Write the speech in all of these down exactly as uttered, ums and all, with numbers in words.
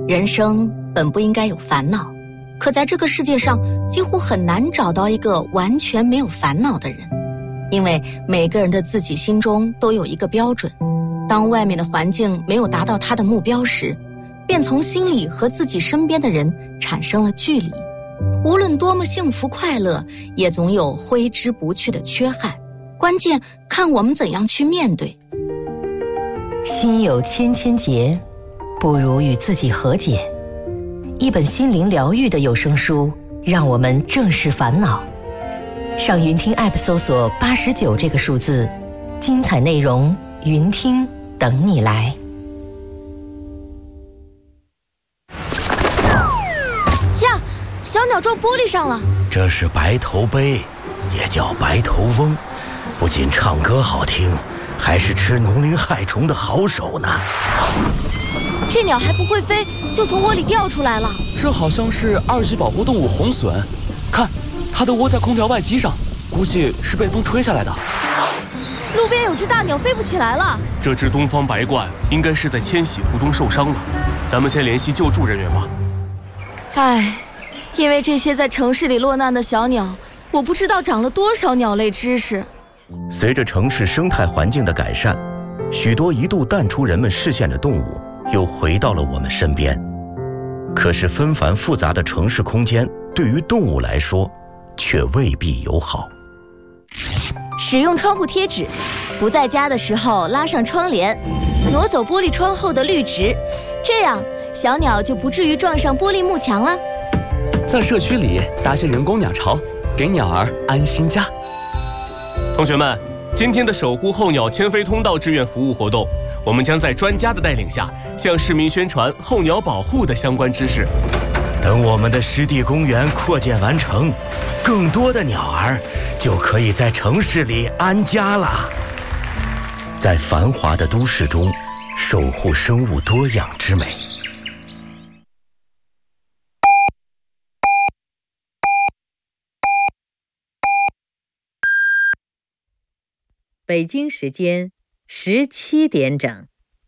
人生本不应该有烦恼，可在这个世界上几乎很难找到一个完全没有烦恼的人，因为每个人的自己心中都有一个标准，当外面的环境没有达到他的目标时，便从心里和自己身边的人产生了距离。无论多么幸福快乐，也总有挥之不去的缺憾，关键看我们怎样去面对。 心有千千结，不如与自己和解。一本心灵疗愈的有声书，让我们正视烦恼。上云听 App 搜索八十九这个数字，精彩内容云听等你来。 呀，小鸟撞玻璃上了。 这是白头鹎，也叫白头翁，不仅唱歌好听，还是吃农林害虫的好手呢。 这鸟还不会飞，就从窝里掉出来了。 这好像是二级保护动物红隼，看，它都窝在空调外机上，估计是被风吹下来的。 路边有只大鸟飞不起来了。 这只东方白鹳应该是在迁徙途中受伤了，咱们先联系救助人员吧。 唉，因为这些在城市里落难的小鸟，我不知道长了多少鸟类知识。 随着城市生态环境的改善，许多一度淡出人们视线的动物又回到了我们身边。可是纷繁复杂的城市空间对于动物来说却未必友好。 使用窗户贴纸，不在家的时候拉上窗帘，挪走玻璃窗后的绿植，这样小鸟就不至于撞上玻璃幕墙了。 在社区里搭些人工鸟巢，给鸟儿安心家。 同学们，今天的守护候鸟迁飞通道志愿服务活动，我们将在专家的带领下，向市民宣传候鸟保护的相关知识。 等我们的湿地公园扩建完成，更多的鸟儿就可以在城市里安家了。在繁华的都市中，守护生物多样之美。 北京时间十七点整。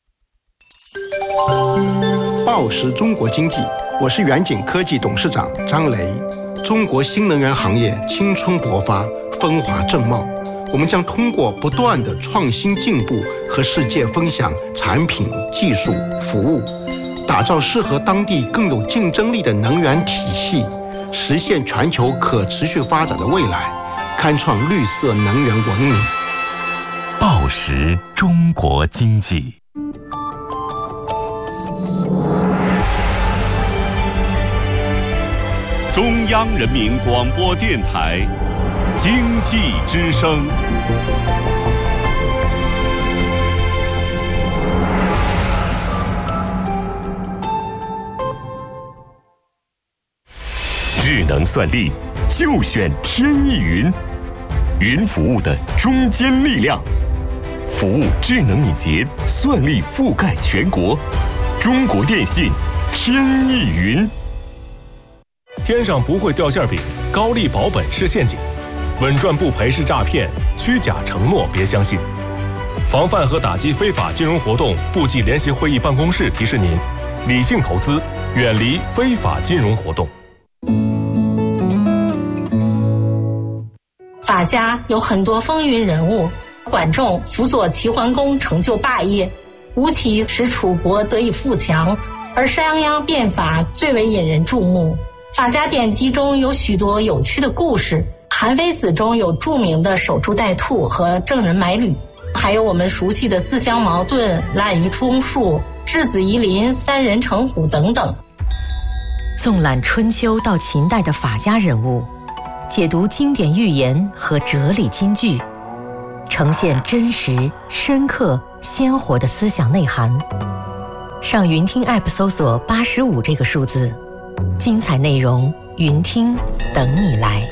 报时中国经济，我是远景科技董事长张雷。中国新能源行业青春勃发，风华正茂。我们将通过不断的创新进步和世界分享产品、技术、服务，打造适合当地更有竞争力的能源体系，实现全球可持续发展的未来，开创绿色能源文明。 报时中国经济。 中央人民广播电台经济之声。 智能算力就选天翼云，云服务的中坚力量，服务智能敏捷，算力覆盖全国。中国电信天翼云。 天上不会掉馅饼，高利保本是陷阱，稳赚不赔是诈骗，虚假承诺别相信。防范和打击非法金融活动部际联席会议办公室提示您：理性投资，远离非法金融活动。 法家有很多风云人物，管仲辅佐齐桓公成就霸业，吴起使楚国得以富强，而商鞅变法最为引人注目。法家典籍中有许多有趣的故事，韩非子中有著名的守株待兔和郑人买履，还有我们熟悉的自相矛盾、滥竽充数、质子夷陵、三人成虎等等。 纵览春秋到秦代的法家人物，解读经典寓言和哲理金句，呈现真实、深刻、鲜活的思想内涵。上云听 App 搜索八十五这个数字，精彩内容云听等你来。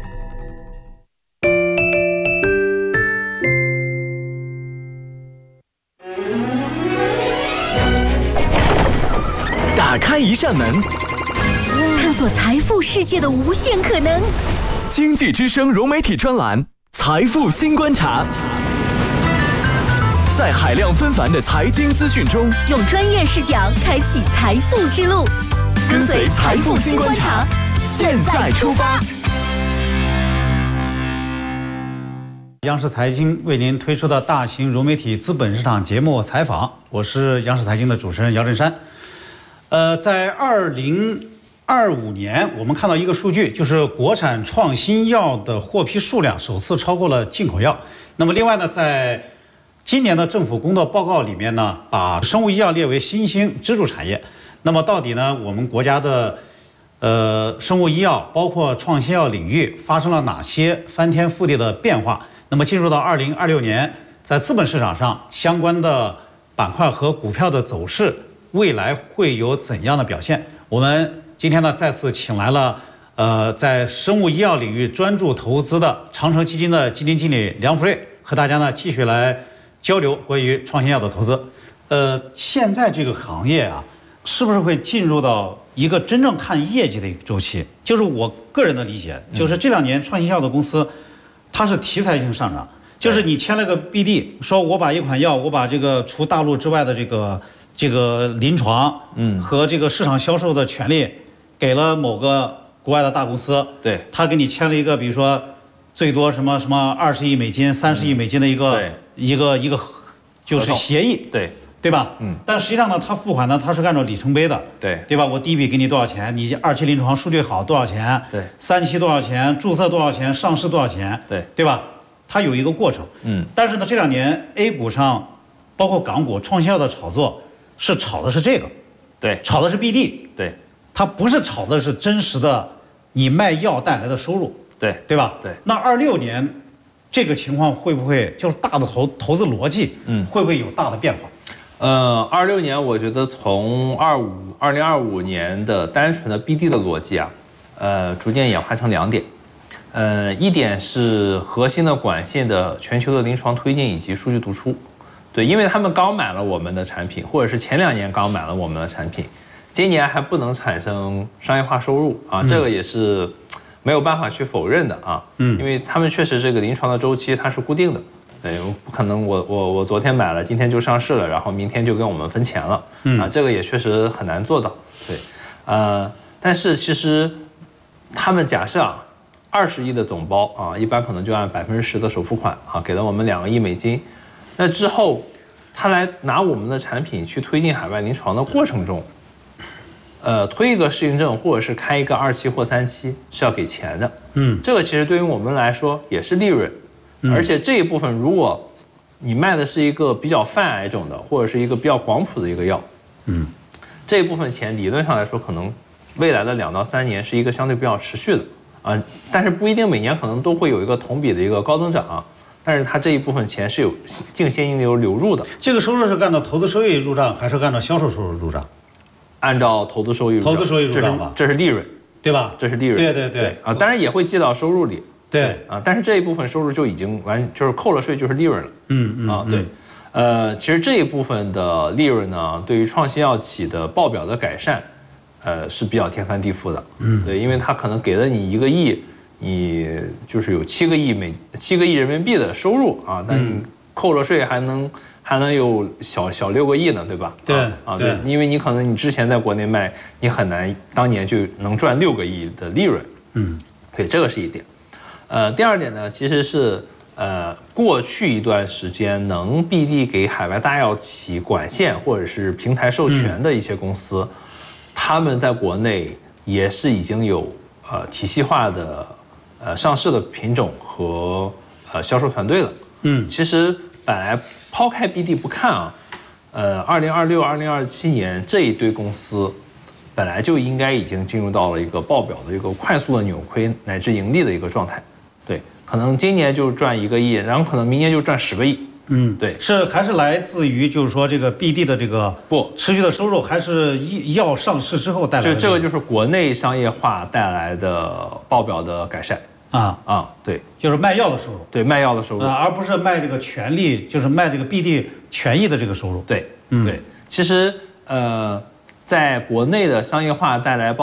打开一扇门， 探索财富世界的无限可能。 经济之声融媒体专栏《财富新观察》， 在海量纷繁的财经资讯中， 用专业视角开启财富之路， 跟随财富新观察，现在出发。 央视财经为您推出的大型融媒体资本市场节目采访，我是央视财经的主持人姚振山。呃，在二零二五年，我们看到一个数据，就是国产创新药的获批数量首次超过了进口药。那么，另外呢，在今年的政府工作报告里面呢，把生物医药列为新兴支柱产业。那么，到底呢，我们国家的呃生物医药包括创新药领域发生了哪些翻天覆地的变化？那么，进入到二零二六年，在资本市场上相关的板块和股票的走势，未来会有怎样的表现？我们今天呢，再次请来了呃，在生物医药领域专注投资的长城基金的基金经理梁福瑞，和大家呢继续来交流关于创新药的投资。呃，现在这个行业啊，是不是会进入到一个真正看业绩的一个周期？就是我个人的理解，就是这两年创新药的公司，它是题材性上涨，就是你签了个 B D， 说我把一款药，我把这个除大陆之外的这个这个临床，嗯，和这个市场销售的权利。给了某个国外的大公司， 对， 他给你签了一个，比如说最多什么什么二十亿美金、三十亿美金的一个、嗯、一个一个就是协议， 对对吧？嗯。但实际上呢，他付款呢，他是按照里程碑的， 对对吧？我第一笔给你多少钱？你二期临床数据好多少钱？ 对。 三期多少钱？注册多少钱？上市多少钱？ 对对吧？它有一个过程，嗯。但是呢，这两年 A 股上，包括港股创新药的炒作，是炒的是这个， 对， 炒的是 B D， 对。 它不是炒的是真实的你卖药带来的收入， 对对吧？ 对。 那二六年这个情况会不会就是大的投投资逻辑，嗯，会不会有大的变化？ 呃，二六年我觉得从二五二零二五年的单纯的 B D 的逻辑啊，呃，逐渐演化成两点，呃，一点是核心的管线的全球的临床推进以及数据读出，对，因为他们刚买了我们的产品，或者是前两年刚买了我们的产品。今年还不能产生商业化收入啊，这个也是没有办法去否认的啊，嗯，因为他们确实这个临床的周期它是固定的，对，不可能我我我昨天买了，今天就上市了，然后明天就跟我们分钱了，嗯啊，这个也确实很难做到，对，呃，但是其实他们假设啊，二十亿的总包啊，一般可能就按百分之十的首付款啊，给了我们两个亿美金，那之后他来拿我们的产品去推进海外临床的过程中。呃，推一个适应症或者是开一个二期或三期是要给钱的，嗯，这个其实对于我们来说也是利润，嗯、而且这一部分如果你卖的是一个比较泛癌种的或者是一个比较广谱的一个药，嗯，这一部分钱理论上来说可能未来的两到三年是一个相对比较持续的啊，但是不一定每年可能都会有一个同比的一个高增长啊，但是它这一部分钱是有净现金流流入的。 这个收入是按照投资收益入账还是按照销售收入入账？ 按照投资收益入账， 投资收益入账吧， 这是利润， 对吧？ 这是利润， 对对 对, 对啊，当然也会记到收入里， 对啊，但是这一部分收入就已经完，就是扣了税就是利润了， 嗯嗯啊对，呃，其实这一部分的利润呢，对于创新药企的报表的改善，呃是比较天翻地覆的，嗯，对，因为它可能给了你一个亿，你就是有七个亿美七个亿人民币的收入啊，但你扣了税还能。还能有小小六个亿呢，对吧？ 对啊，对，因为你可能你之前在国内卖，你很难当年就能赚六个亿的利润。嗯，对，这个是一点。呃，第二点呢，其实是呃，过去一段时间能 B D 给海外大药企管线或者是平台授权的一些公司，嗯、他们在国内也是已经有呃体系化的呃上市的品种和呃销售团队了。嗯，其实本来。抛开 B D 不看啊，呃，二零二六、二零二七年这一堆公司，本来就应该已经进入到了一个报表的一个快速的扭亏乃至盈利的一个状态。对，可能今年就赚一个亿，然后可能明年就赚十个亿。嗯，对， 是还是来自于就是说这个 B D 的这个不持续的收入，还是药上市之后带来的？ 就这个就是国内商业化带来的报表的改善。啊啊，对， 就是卖药的收入， 对，卖药的收入， 啊，而不是卖这个权利，就是卖这个 B D 权益的这个收入。 对，嗯，对，其实呃，在国内的商业化带来